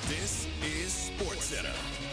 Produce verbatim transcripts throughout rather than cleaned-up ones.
This is SportsCenter.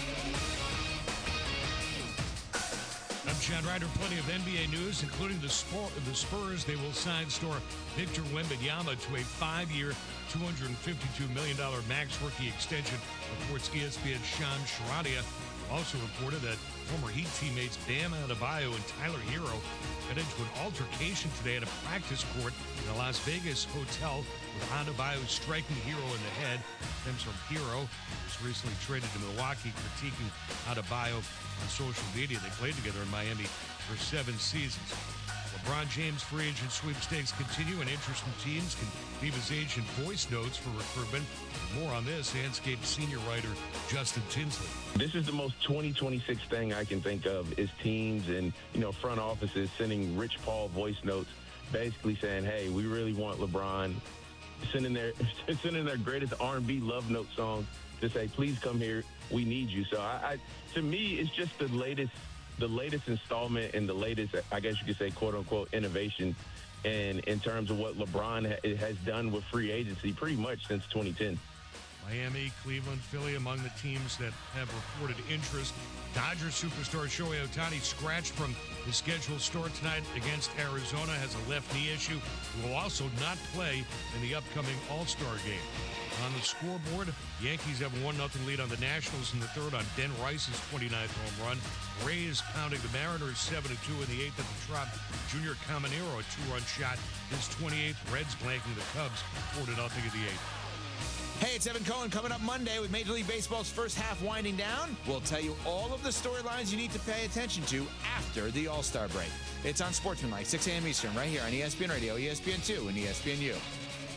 I'm John Ryder. Plenty of N B A news, including the, Spor- the Spurs. They will sign star Victor Wembanyama to a five-year, two hundred fifty-two million dollars max rookie extension, reports E S P N's Shams Charania. Also reported that former Heat teammates Bam Adebayo and Tyler Hero got into an altercation today at a practice court in a Las Vegas hotel, with Adebayo striking Hero in the head. Stems from Hero, who was recently traded to Milwaukee, critiquing Adebayo on social media. They played together in Miami for seven seasons. LeBron James free agent sweepstakes continue, and interested teams can leave his agent voice notes for recruitment. More on this, Andscape senior writer Justin Tinsley. This is the most twenty twenty-six thing I can think of, is teams and, you know, front offices sending Rich Paul voice notes, basically saying, hey, we really want LeBron, sending their sending their greatest R and B love note song to say, please come here, we need you. So I, I to me, it's just the latest the latest installment and the latest, I guess you could say, quote unquote, innovation in, in terms of what LeBron ha- has done with free agency pretty much since twenty ten. Miami, Cleveland, Philly among the teams that have reported interest. Dodgers superstar Shohei Ohtani scratched from his scheduled start tonight against Arizona, has a left knee issue. He will also not play in the upcoming All-Star game. On the scoreboard, Yankees have a one nothing lead on the Nationals in the third on Ben Rice's twenty-ninth home run. Rays pounding the Mariners seven to two in the eighth at the Trop. Junior Caminero, a two-run shot, his twenty-eighth. Reds blanking the Cubs four to nothing in the eighth. Hey, it's Evan Cohen. Coming up Monday with Major League Baseball's first half winding down, we'll tell you all of the storylines you need to pay attention to after the All-Star break. It's on Sportsmanlike, six a.m. Eastern, right here on E S P N Radio, E S P N two, and E S P N U.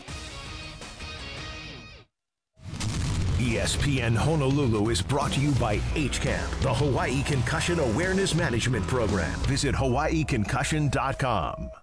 E S P N Honolulu is brought to you by H CAMP, the Hawaii Concussion Awareness Management Program. Visit hawaii concussion dot com.